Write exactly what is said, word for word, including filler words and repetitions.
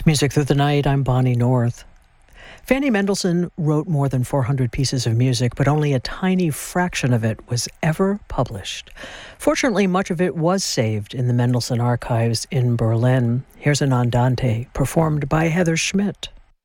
Music Through the Night, I'm Bonnie North. Fanny Mendelssohn wrote more than four hundred pieces of music, but only a tiny fraction of it was ever published. Fortunately, much of it was saved in the Mendelssohn archives in Berlin. Here's an andante performed by Heather Schmidt.